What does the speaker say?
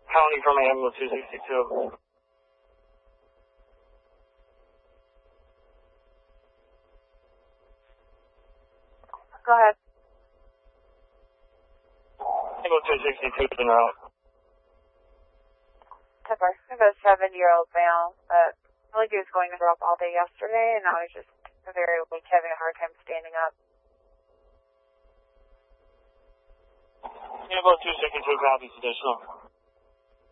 County from ambulance 262. Go ahead. Ambulance 262 in route. Pepper. I have a 7-year-old male that I believe he was going to drop all day yesterday, and now he's just very weak, having a hard time standing up. Ambulance 262 copies additional.